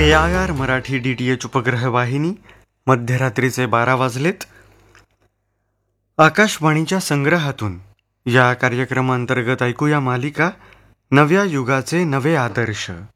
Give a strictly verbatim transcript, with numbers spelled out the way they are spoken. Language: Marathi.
A I R Marathi D T H उपग्रह वाहिनी. मध्यरात्रीचे बारा वाजलेत. आकाशवाणीच्या संग्रहातून या कार्यक्रमांतर्गत ऐकूया मालिका नव्या युगाचे नवे आदर्श.